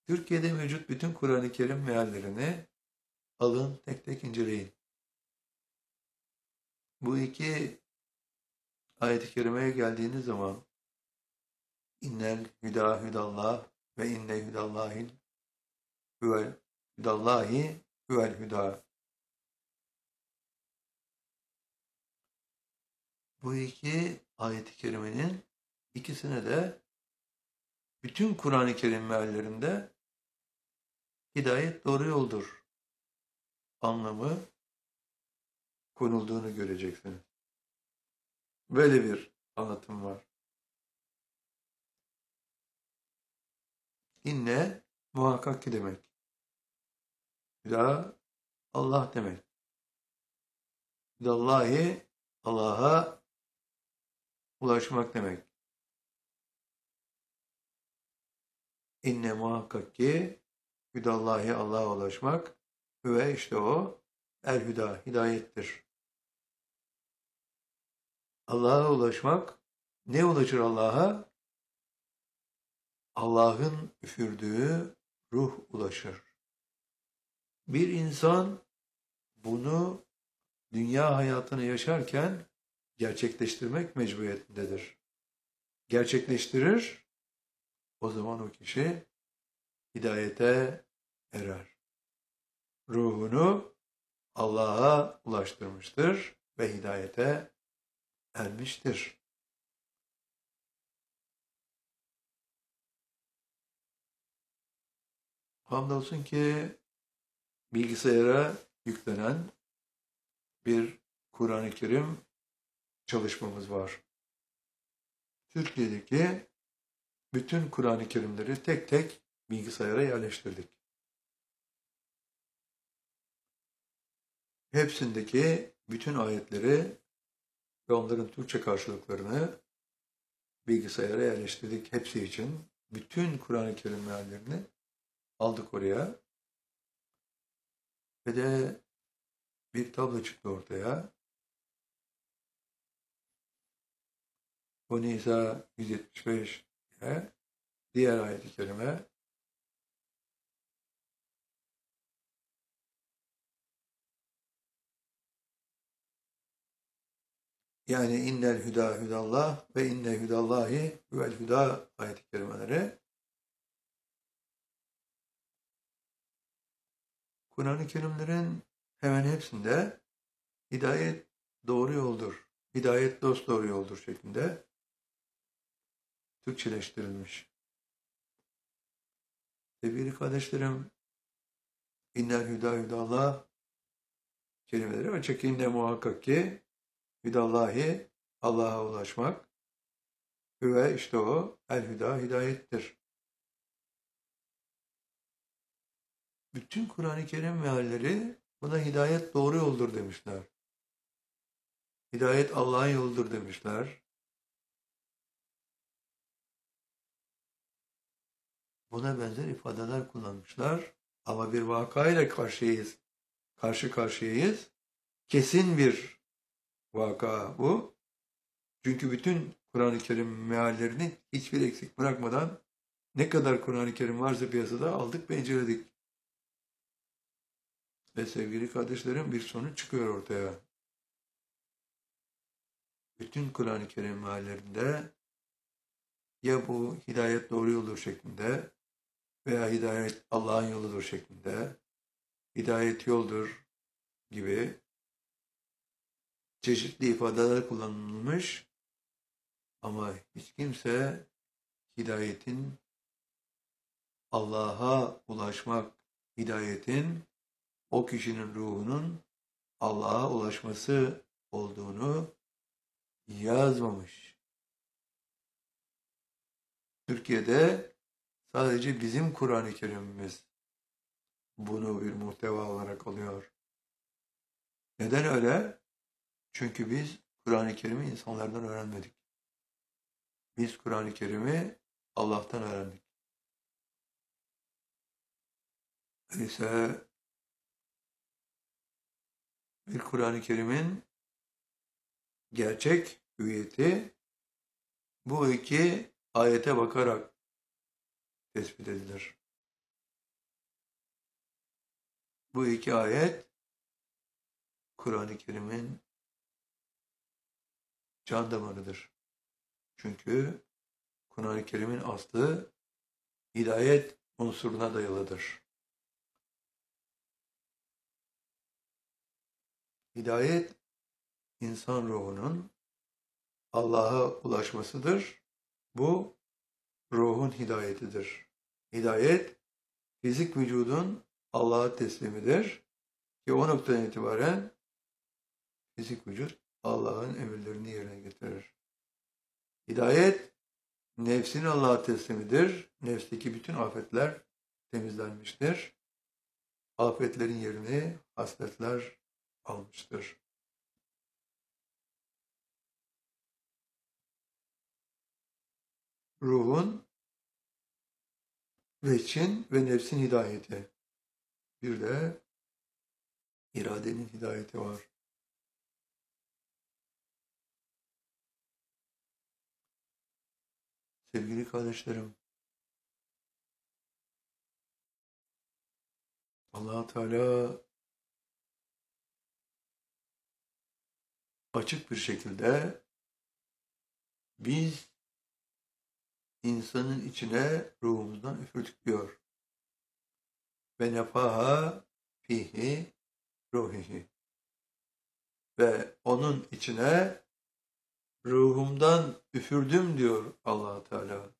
Türkiye'de mevcut bütün Kur'an-ı Kerim meallerini alın, tek tek inceleyin. Bu iki ayet-i kerimeye geldiğiniz zaman innel hüdâ hüdallah ve inne hüdallahi huvel hüdâ. Bu iki ayet-i kerimenin ikisine de bütün Kur'an-ı Kerim meallerinde hidayet doğru yoldur anlamı konulduğunu göreceksiniz. Böyle bir anlatım var. İnne muhakkak ki demek. Hüda Allah demek. Hüdallahi Allah'a ulaşmak demek. İnne muhakkak ki hüdallahi Allah'a ulaşmak ve işte o el hüda hidayettir. Allah'a ulaşmak ne ulaşır Allah'a? Allah'ın üfürdüğü ruh ulaşır. Bir insan bunu dünya hayatını yaşarken gerçekleştirmek mecburiyetindedir. Gerçekleştirir, o zaman o kişi hidayete erer. Ruhunu Allah'a ulaştırmıştır ve hidayete ermiştir. Hamdolsun ki bilgisayara yüklenen bir Kur'an-ı Kerim çalışmamız var. Türkiye'deki bütün Kur'an-ı Kerimleri tek tek bilgisayara yerleştirdik. Hepsindeki bütün ayetleri ve onların Türkçe karşılıklarını bilgisayara yerleştirdik. Hepsi için bütün Kur'an-ı Kerim meallerini aldık oraya. Ve de bir tablo çıktı ortaya. O Nisa 175 diye diğer ayet-i kerime yani innel hüdâ hüdallah ve inne hüdallahi huvel hüdâ ayet-i kerimeleri Kur'an-ı Kerimlerin hemen hepsinde hidayet doğru yoldur, hidayet dosdoğru yoldur şeklinde Türkçeleştirilmiş. Sevgili kardeşlerim, innel hüdâ hüdallah kelimeleri açık inne muhakkak ki hüdallahi Allah'a ulaşmak ve işte o el hüda hidayettir. Bütün Kur'an-ı Kerim mealleri buna hidayet doğru yoldur demişler. Hidayet Allah'ın yoludur demişler. Buna benzer ifadeler kullanmışlar. Ama bir vakayla karşı karşıyayız. Kesin bir vaka bu. Çünkü bütün Kur'an-ı Kerim meallerini hiçbir eksik bırakmadan ne kadar Kur'an-ı Kerim varsa piyasada aldık ve inceledik. Ve sevgili kardeşlerim bir sonuç çıkıyor ortaya. Bütün Kur'an-ı Kerim meallerinde ya bu hidayet doğru yoldur şeklinde veya hidayet Allah'ın yoludur şeklinde, hidayet yoldur gibi çeşitli ifadeler kullanılmış ama hiç kimse hidayetin Allah'a ulaşmak, hidayetin o kişinin ruhunun Allah'a ulaşması olduğunu yazmamış. Türkiye'de sadece bizim Kur'an-ı Kerim'imiz bunu bir muhteva olarak alıyor. Neden öyle? Çünkü biz Kur'an-ı Kerim'i insanlardan öğrenmedik. Biz Kur'an-ı Kerim'i Allah'tan öğrendik. Öyleyse bir Kur'an-ı Kerim'in gerçek hüviyeti bu iki ayete bakarak tespit edilir. Bu iki ayet Kur'an-ı Kerim'in can damarıdır. Çünkü Kur'an-ı Kerim'in aslı hidayet unsuruna dayalıdır. Hidayet, insan ruhunun Allah'a ulaşmasıdır. Bu, ruhun hidayetidir. Hidayet, fizik vücudun Allah'a teslimidir. Ki o noktadan itibaren fizik vücut Allah'ın emirlerini yerine getirir. Hidayet, nefsin Allah'a teslimidir. Nefsteki bütün afetler temizlenmiştir. Afetlerin yerini hasletler almıştır. Ruhun, veçin ve nefsin hidayeti. Bir de iradenin hidayeti var. Sevgili kardeşlerim, Allah-u Teala açık bir şekilde biz insanın içine ruhumuzdan üfürdük diyor. Ve nefaha fihi ruhihi. Ve onun içine ruhumdan üfürdüm diyor Allah-u Teala.